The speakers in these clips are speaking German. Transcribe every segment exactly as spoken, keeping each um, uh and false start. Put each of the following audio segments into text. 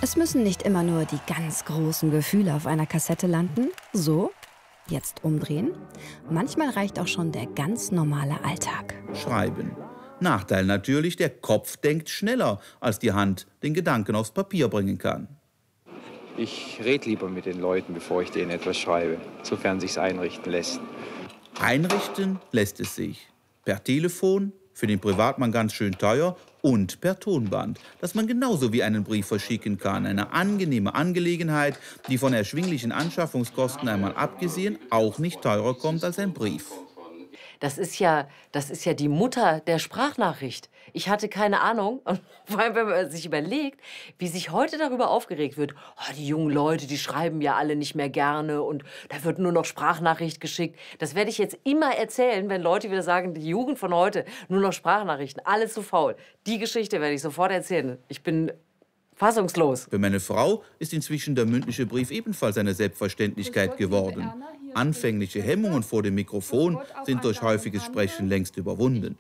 Es müssen nicht immer nur die ganz großen Gefühle auf einer Kassette landen. So, jetzt umdrehen. Manchmal reicht auch schon der ganz normale Alltag. Schreiben. Nachteil natürlich, der Kopf denkt schneller, als die Hand den Gedanken aufs Papier bringen kann. Ich rede lieber mit den Leuten, bevor ich denen etwas schreibe, sofern sich's einrichten lässt. Einrichten lässt es sich. Per Telefon, für den Privatmann ganz schön teuer, und per Tonband, das man genauso wie einen Brief verschicken kann. Eine angenehme Angelegenheit, die von erschwinglichen Anschaffungskosten einmal abgesehen auch nicht teurer kommt als ein Brief. Das ist ja, das ist ja die Mutter der Sprachnachricht. Ich hatte keine Ahnung. Und vor allem, wenn man sich überlegt, wie sich heute darüber aufgeregt wird. Oh, die jungen Leute, die schreiben ja alle nicht mehr gerne und da wird nur noch Sprachnachricht geschickt. Das werde ich jetzt immer erzählen, wenn Leute wieder sagen, die Jugend von heute, nur noch Sprachnachrichten, alles zu faul. Die Geschichte werde ich sofort erzählen. Ich bin fassungslos. Für meine Frau ist inzwischen der mündliche Brief ebenfalls eine Selbstverständlichkeit geworden. Anfängliche Hemmungen vor dem Mikrofon sind durch häufiges Sprechen längst überwunden.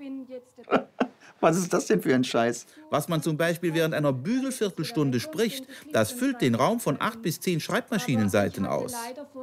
Was ist das denn für ein Scheiß? Was man zum Beispiel während einer Bügelviertelstunde spricht, das füllt den Raum von acht bis zehn Schreibmaschinenseiten aus.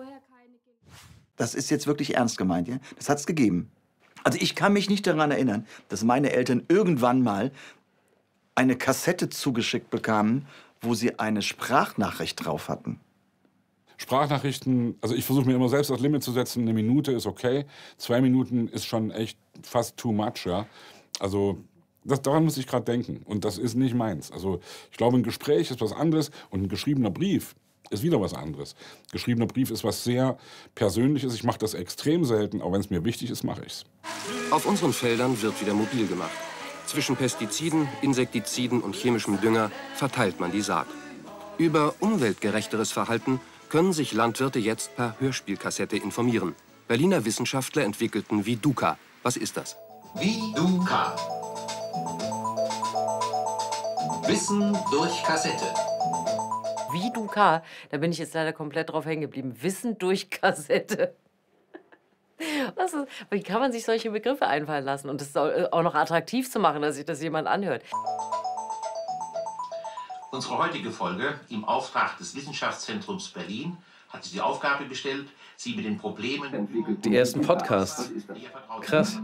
Das ist jetzt wirklich ernst gemeint, ja? Das hat's gegeben. Also ich kann mich nicht daran erinnern, dass meine Eltern irgendwann mal eine Kassette zugeschickt bekamen, wo sie eine Sprachnachricht drauf hatten. Sprachnachrichten, also ich versuche mir immer selbst das Limit zu setzen, eine Minute ist okay, zwei Minuten ist schon echt fast too much, ja. Also das, daran muss ich gerade denken und das ist nicht meins. Also ich glaube, ein Gespräch ist was anderes und ein geschriebener Brief ist wieder was anderes. Geschriebener Brief ist was sehr Persönliches, ich mache das extrem selten, aber wenn es mir wichtig ist, mache ich es. Auf unseren Feldern wird wieder mobil gemacht. Zwischen Pestiziden, Insektiziden und chemischem Dünger verteilt man die Saat. Über umweltgerechteres Verhalten können sich Landwirte jetzt per Hörspielkassette informieren. Berliner Wissenschaftler entwickelten Viduka. Was ist das? Viduka. Wissen durch Kassette. Viduka, da bin ich jetzt leider komplett drauf hängen geblieben. Wissen durch Kassette. Was ist, wie kann man sich solche Begriffe einfallen lassen und das auch noch attraktiv zu machen, dass sich das jemand anhört? Unsere heutige Folge im Auftrag des Wissenschaftszentrums Berlin hat sich die Aufgabe gestellt, Sie mit den Problemen entwickelt. Die ersten Podcasts. Krass.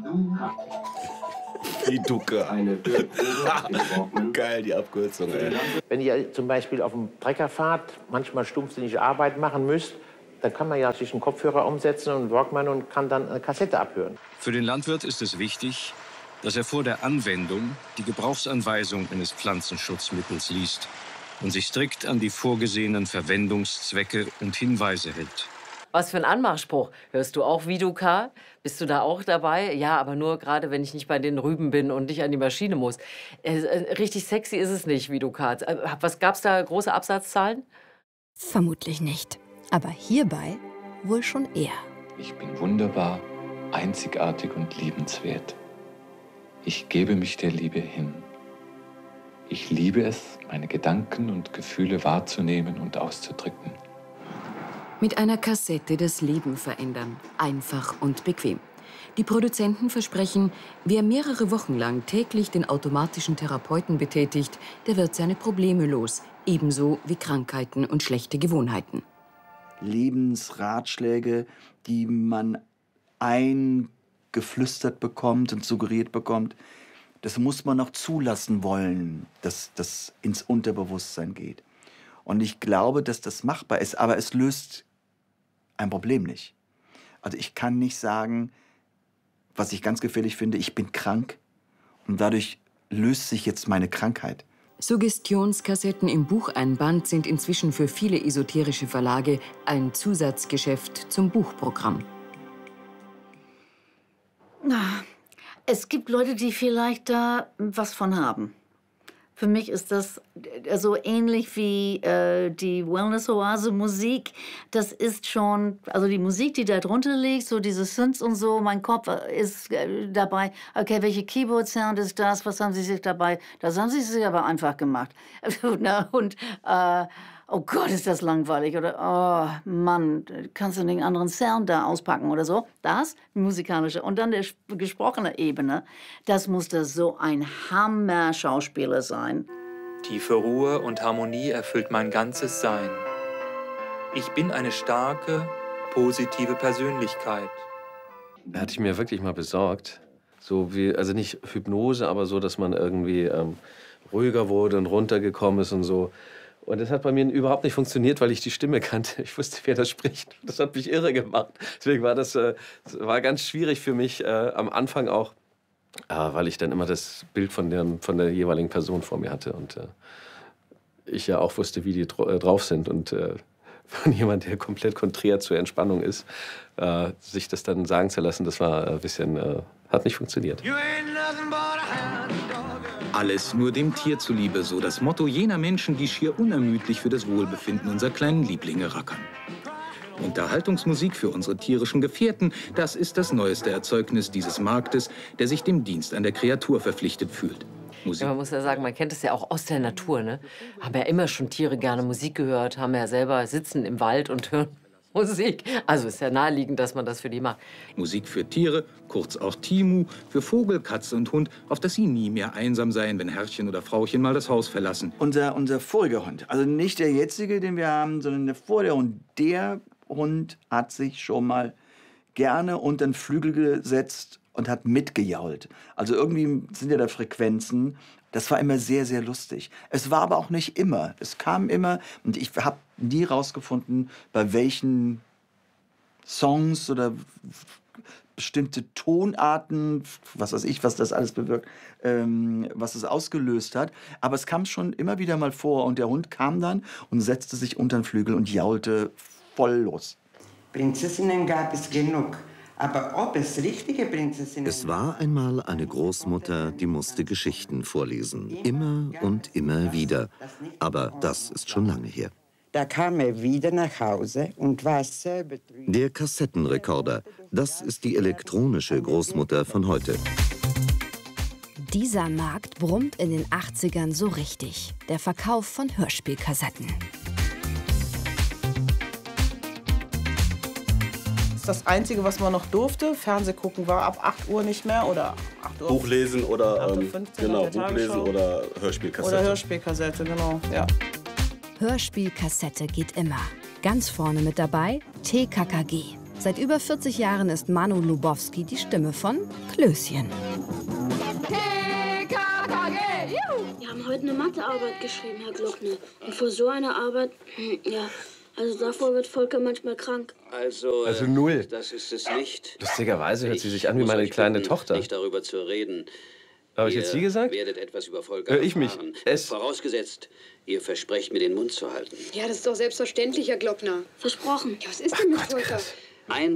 Viduka. Geil, die Abkürzung, ey. Wenn ihr zum Beispiel auf dem Trecker fahrt, manchmal stumpfsinnige Arbeit machen müsst, dann kann man ja sich einen Kopfhörer umsetzen und einen Walkman und kann dann eine Kassette abhören. Für den Landwirt ist es wichtig, dass er vor der Anwendung die Gebrauchsanweisung eines Pflanzenschutzmittels liest und sich strikt an die vorgesehenen Verwendungszwecke und Hinweise hält. Was für ein Anmachspruch. Hörst du auch Viduka? Bist du da auch dabei? Ja, aber nur gerade, wenn ich nicht bei den Rüben bin und nicht an die Maschine muss. Äh, richtig sexy ist es nicht, Viduka. Was gab's da, große Absatzzahlen? Vermutlich nicht. Aber hierbei wohl schon eher. Ich bin wunderbar, einzigartig und liebenswert. Ich gebe mich der Liebe hin. Ich liebe es, meine Gedanken und Gefühle wahrzunehmen und auszudrücken. Mit einer Kassette das Leben verändern. Einfach und bequem. Die Produzenten versprechen, wer mehrere Wochen lang täglich den automatischen Therapeuten betätigt, der wird seine Probleme los. Ebenso wie Krankheiten und schlechte Gewohnheiten. Lebensratschläge, die man eingeflüstert bekommt und suggeriert bekommt, das muss man noch zulassen wollen, dass das ins Unterbewusstsein geht. Und ich glaube, dass das machbar ist, aber es löst ein Problem nicht. Also ich kann nicht sagen, was ich ganz gefährlich finde, ich bin krank und dadurch löst sich jetzt meine Krankheit. Suggestionskassetten im Bucheinband sind inzwischen für viele esoterische Verlage ein Zusatzgeschäft zum Buchprogramm. Es gibt Leute, die vielleicht da was von haben. Für mich ist das so ähnlich wie äh, die Wellness-Oase-Musik. Das ist schon, also die Musik, die da drunter liegt, so diese Synths und so, mein Kopf ist äh, dabei. Okay, welche Keyboard-Sound ist das? Was haben Sie sich dabei? Das haben Sie sich aber einfach gemacht. Und äh, oh Gott, ist das langweilig. Oder oh Mann, kannst du den anderen Sound da auspacken oder so? Das, musikalische. Und dann der gesprochene Ebene, das muss das so ein Hammer-Schauspieler sein. Tiefe Ruhe und Harmonie erfüllt mein ganzes Sein. Ich bin eine starke, positive Persönlichkeit. Hatte ich mir wirklich mal besorgt. So wie, also nicht Hypnose, aber so, dass man irgendwie ähm, ruhiger wurde und runtergekommen ist und so. Und das hat bei mir überhaupt nicht funktioniert, weil ich die Stimme kannte. Ich wusste, wer das spricht. Das hat mich irre gemacht. Deswegen war das, äh, das war ganz schwierig für mich äh, am Anfang auch, äh, weil ich dann immer das Bild von der, von der jeweiligen Person vor mir hatte. Und äh, ich ja auch wusste, wie die dr drauf sind. Und äh, von jemand, der komplett konträr zur Entspannung ist, äh, sich das dann sagen zu lassen, das war ein bisschen, äh, hat nicht funktioniert. Alles nur dem Tier zuliebe, so das Motto jener Menschen, die schier unermüdlich für das Wohlbefinden unserer kleinen Lieblinge rackern. Unterhaltungsmusik für unsere tierischen Gefährten, das ist das neueste Erzeugnis dieses Marktes, der sich dem Dienst an der Kreatur verpflichtet fühlt. Musik. Ja, man muss ja sagen, man kennt es ja auch aus der Natur, ne? Haben ja immer schon Tiere gerne Musik gehört, haben ja selber sitzen im Wald und hören Musik. Also ist ja naheliegend, dass man das für die macht. Musik für Tiere, kurz auch Timu, für Vogel, Katze und Hund, auf dass sie nie mehr einsam seien, wenn Herrchen oder Frauchen mal das Haus verlassen. Unser, unser voriger Hund, also nicht der jetzige, den wir haben, sondern der vorige Hund, der Hund hat sich schon mal gerne unter den Flügel gesetzt und hat mitgejault. Also irgendwie sind ja da Frequenzen. Das war immer sehr, sehr lustig. Es war aber auch nicht immer. Es kam immer, und ich habe nie rausgefunden, bei welchen Songs oder bestimmte Tonarten, was weiß ich, was das alles bewirkt, ähm, was es ausgelöst hat. Aber es kam schon immer wieder mal vor und der Hund kam dann und setzte sich unter den Flügel und jaulte voll los. Prinzessinnen gab es genug. Aber ob es richtige Prinzessinnen... Es war einmal eine Großmutter, die musste Geschichten vorlesen. Immer und immer wieder. Aber das ist schon lange her. Da kam er wieder nach Hause und war sehr betrübt. Der Kassettenrekorder, das ist die elektronische Großmutter von heute. Dieser Markt brummt in den achtzigern so richtig. Der Verkauf von Hörspielkassetten. Das Einzige, was man noch durfte, Fernseh gucken, war ab acht Uhr nicht mehr oder acht Uhr. Buch lesen oder ähm, fünfzehn genau, der Buch lesen oder Hörspielkassette. Oder Hörspielkassette, genau, ja. Hörspielkassette geht immer. Ganz vorne mit dabei T K K G. Seit über vierzig Jahren ist Manu Lubowski die Stimme von Klößchen. T K K G, juhu! Wir haben heute eine Mathearbeit geschrieben, Herr Glockner. Und vor so einer Arbeit, hm, ja, also davor wird Volker manchmal krank. Also, Also null. das ist es nicht. Lustigerweise hört sie sich an wie muss meine euch kleine bitten, Tochter. Nicht darüber zu reden. Habe ich jetzt sie gesagt? Ihr werdet etwas über Volker Äh, ich mich. erfahren. Es- Vorausgesetzt, ihr versprecht mir den Mund zu halten. Ja, das ist doch selbstverständlich, Herr Glockner. Versprochen. Ja, was ist denn mit Volker? Ein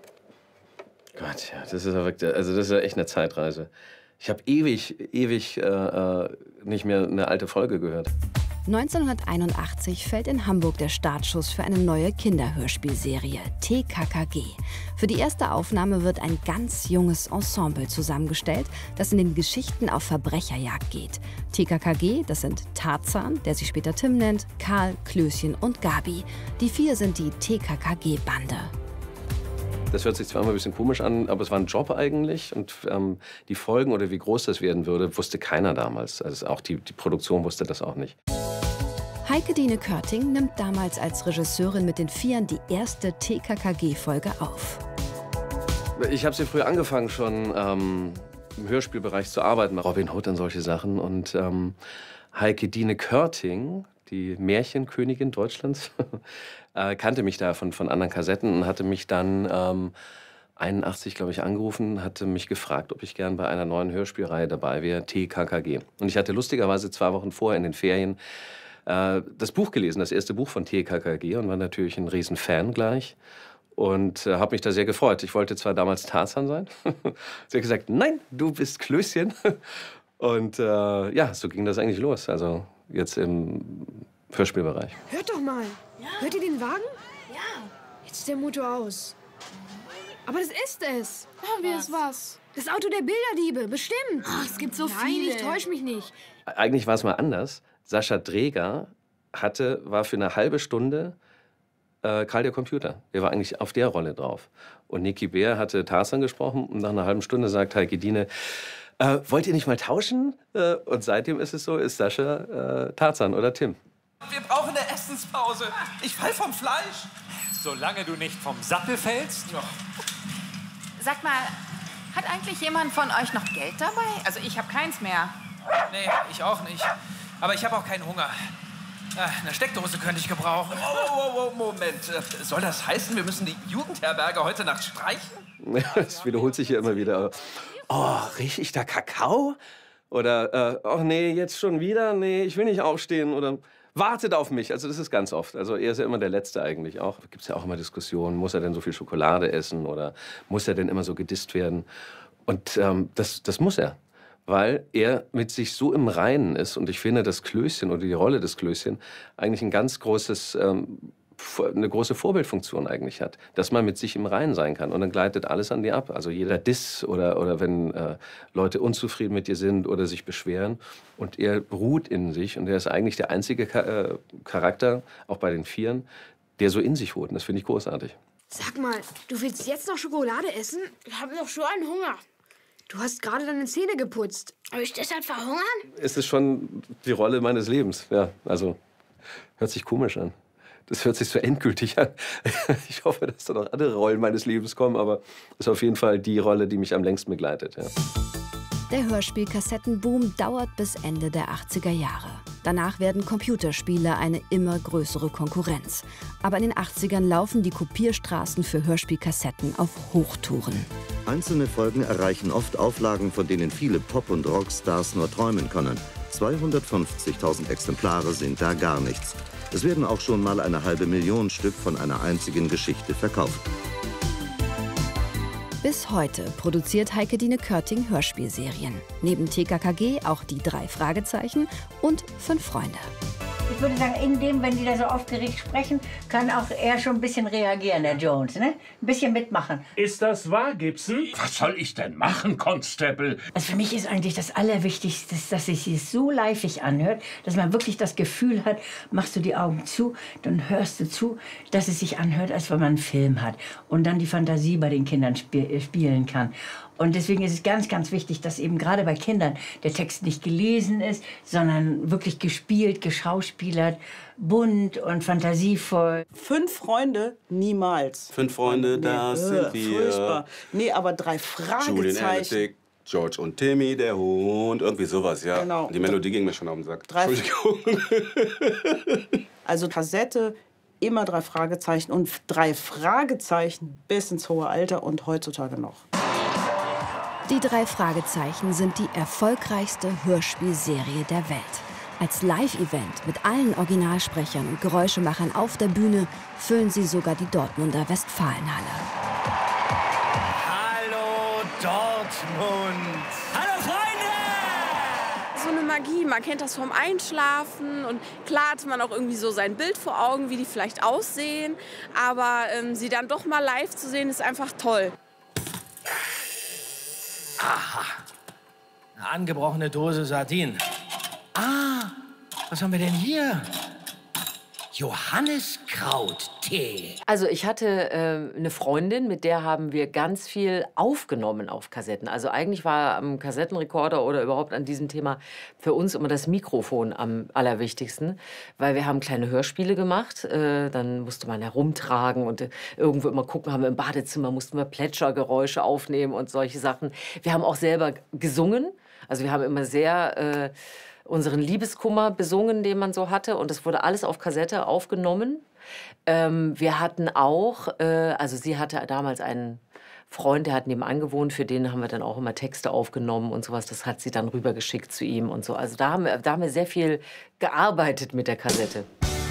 Gott, ja, das ist ja wirklich, also das ist ja echt eine Zeitreise. Ich habe ewig, ewig äh, äh, nicht mehr eine alte Folge gehört. neunzehnhunderteinundachtzig fällt in Hamburg der Startschuss für eine neue Kinderhörspielserie, T K K G. Für die erste Aufnahme wird ein ganz junges Ensemble zusammengestellt, das in den Geschichten auf Verbrecherjagd geht. T K K G, das sind Tarzan, der sich später Tim nennt, Karl, Klößchen und Gabi. Die vier sind die T K K G-Bande. Das hört sich zwar immer ein bisschen komisch an, aber es war ein Job eigentlich. Und ähm, die Folgen oder wie groß das werden würde, wusste keiner damals. Also auch die, die Produktion wusste das auch nicht. Heike-Dine Körting nimmt damals als Regisseurin mit den Vieren die erste T K K G-Folge auf. Ich habe sehr früh angefangen, schon ähm, im Hörspielbereich zu arbeiten, mit Robin Hood und solche Sachen. Und ähm, Heike-Dine Körting, die Märchenkönigin Deutschlands, äh, kannte mich da von, von anderen Kassetten und hatte mich dann ähm, einundachtzig, glaube ich, angerufen, hatte mich gefragt, ob ich gern bei einer neuen Hörspielreihe dabei wäre, T K K G. Und ich hatte lustigerweise zwei Wochen vorher in den Ferien äh, das Buch gelesen, das erste Buch von T K K G, und war natürlich ein Riesenfan gleich. Und äh, habe mich da sehr gefreut. Ich wollte zwar damals Tarzan sein. Sie hat gesagt, nein, du bist Klößchen. Und äh, ja, so ging das eigentlich los. Also jetzt im Hörspielbereich. Hört doch mal. Hört ihr den Wagen? Ja. Jetzt ist der Motor aus. Aber das ist es. Oh, wie ist was? Das Auto der Bilderdiebe, bestimmt. Ach, es gibt so Nein, viele. Nein, ich täusch mich nicht. Eigentlich war es mal anders. Sascha Dreger hatte, war für eine halbe Stunde äh, Karl der Computer. Der war eigentlich auf der Rolle drauf. Und Niki Bär hatte Tarzan gesprochen und nach einer halben Stunde sagt Heike-Dine, Äh, wollt ihr nicht mal tauschen? Äh, und seitdem ist es so, ist Sascha äh, Tarzan oder Tim. Wir brauchen eine Essenspause. Ich fall vom Fleisch. Solange du nicht vom Sattel fällst. Ja. Sag mal, hat eigentlich jemand von euch noch Geld dabei? Also ich habe keins mehr. Nee, ich auch nicht. Aber ich habe auch keinen Hunger. Eine Steckdose könnte ich gebrauchen. Oh, oh, oh, Moment. Soll das heißen, wir müssen die Jugendherberge heute Nacht streichen? Das wiederholt sich ja immer wieder. Oh, rieche ich da Kakao? Oder, äh, oh nee, jetzt schon wieder? Nee, ich will nicht aufstehen. Oder wartet auf mich. Also das ist ganz oft. Also er ist ja immer der Letzte eigentlich auch. Da gibt es ja auch immer Diskussionen. Muss er denn so viel Schokolade essen? Oder muss er denn immer so gedisst werden? Und ähm, das, das muss er. Weil er mit sich so im Reinen ist. Und ich finde, das Klößchen oder die Rolle des Klößchen eigentlich ein ganz großes, ähm, eine große Vorbildfunktion eigentlich hat. Dass man mit sich im Reinen sein kann. Und dann gleitet alles an dir ab. Also jeder Diss oder, oder wenn äh, Leute unzufrieden mit dir sind oder sich beschweren. Und er ruht in sich. Und er ist eigentlich der einzige Ka äh, Charakter, auch bei den Vieren, der so in sich ruht. Und das finde ich großartig. Sag mal, du willst jetzt noch Schokolade essen? Ich habe noch schon einen Hunger. Du hast gerade deine Zähne geputzt. Soll ich deshalb verhungern? Es ist schon die Rolle meines Lebens. Ja, also hört sich komisch an. Das hört sich so endgültig an. Ich hoffe, dass da noch andere Rollen meines Lebens kommen, aber es ist auf jeden Fall die Rolle, die mich am längsten begleitet. Ja. Der Hörspielkassettenboom dauert bis Ende der achtziger Jahre. Danach werden Computerspiele eine immer größere Konkurrenz. Aber in den achtzigern laufen die Kopierstraßen für Hörspielkassetten auf Hochtouren. Einzelne Folgen erreichen oft Auflagen, von denen viele Pop- und Rockstars nur träumen können. zweihundertfünfzigtausend Exemplare sind da gar nichts. Es werden auch schon mal eine halbe Million Stück von einer einzigen Geschichte verkauft. Bis heute produziert Heike-Dine Körting Hörspielserien. Neben T K K G auch die drei Fragezeichen und Fünf Freunde. Ich würde sagen, in dem, wenn die da so aufgeregt sprechen, kann auch er schon ein bisschen reagieren, der Jones, ne? Ein bisschen mitmachen. Ist das wahr, Gibson? Was soll ich denn machen, Constable? Also für mich ist eigentlich das Allerwichtigste, dass es sich so leifig anhört, dass man wirklich das Gefühl hat, machst du die Augen zu, dann hörst du zu, dass es sich anhört, als wenn man einen Film hat. Und dann die Fantasie bei den Kindern sp spielen kann. Und deswegen ist es ganz, ganz wichtig, dass eben gerade bei Kindern der Text nicht gelesen ist, sondern wirklich gespielt, geschauspielert, bunt und fantasievoll. Fünf Freunde? Niemals. Fünf Freunde, Nee, das äh, sind wir. Furchtbar. Nee, aber drei Julian Fragezeichen. Analytic, George und Timmy, der Hund, irgendwie sowas, ja. Genau. Die Melodie ging mir schon auf den Sack. Drei- Entschuldigung. Also Kassette, immer drei Fragezeichen und drei Fragezeichen bis ins hohe Alter und heutzutage noch. Die drei Fragezeichen sind die erfolgreichste Hörspielserie der Welt. Als Live-Event mit allen Originalsprechern und Geräuschemachern auf der Bühne füllen sie sogar die Dortmunder Westfalenhalle. Hallo Dortmund. Hallo Freunde! So eine Magie, man kennt das vom Einschlafen und klar hat man auch irgendwie so sein Bild vor Augen, wie die vielleicht aussehen, aber ähm, sie dann doch mal live zu sehen, ist einfach toll. Aha. Eine angebrochene Dose Sardinen. Ah, was haben wir denn hier? Johanniskrauttee. Also ich hatte äh, eine Freundin, mit der haben wir ganz viel aufgenommen auf Kassetten. Also eigentlich war am Kassettenrekorder oder überhaupt an diesem Thema für uns immer das Mikrofon am allerwichtigsten, weil wir haben kleine Hörspiele gemacht. Äh, dann musste man herumtragen und äh, irgendwo immer gucken, haben wir im Badezimmer, mussten wir Plätschergeräusche aufnehmen und solche Sachen. Wir haben auch selber gesungen. Also wir haben immer sehr äh, unseren Liebeskummer besungen, den man so hatte. Und das wurde alles auf Kassette aufgenommen. Ähm, wir hatten auch, äh, also sie hatte damals einen Freund, der hat nebenan gewohnt, für den haben wir dann auch immer Texte aufgenommen und sowas. Das hat sie dann rübergeschickt zu ihm und so. Also da haben wir, da haben wir sehr viel gearbeitet mit der Kassette.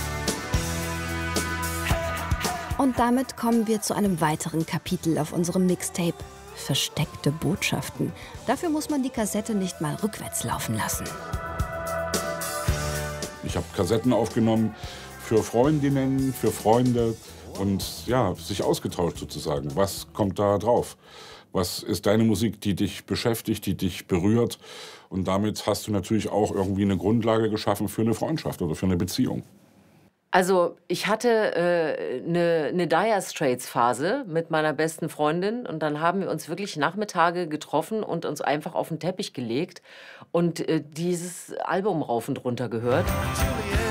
Und damit kommen wir zu einem weiteren Kapitel auf unserem Mixtape. Versteckte Botschaften. Dafür muss man die Kassette nicht mal rückwärts laufen lassen. Ich habe Kassetten aufgenommen für Freundinnen, für Freunde und ja, sich ausgetauscht sozusagen. Was kommt da drauf? Was ist deine Musik, die dich beschäftigt, die dich berührt? Und damit hast du natürlich auch irgendwie eine Grundlage geschaffen für eine Freundschaft oder für eine Beziehung. Also ich hatte äh, eine, eine Dire Straits Phase mit meiner besten Freundin und dann haben wir uns wirklich Nachmittage getroffen und uns einfach auf den Teppich gelegt und äh, dieses Album rauf und runter gehört.